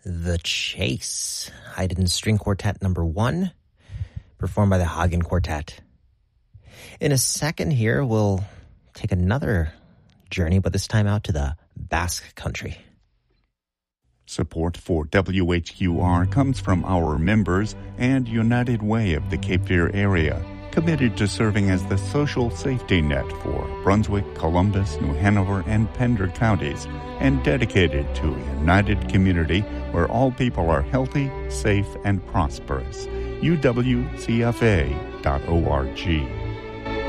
The Chase, Haydn String Quartet number 1, performed by the Hagen Quartet. In a second here, we'll take another journey, but this time out to the Basque Country. Support for WHQR comes from our members and United Way of the Cape Fear area, committed to serving as the social safety net for Brunswick, Columbus, New Hanover, and Pender counties, and dedicated to a united community where all people are healthy, safe, and prosperous. UWCFA.org.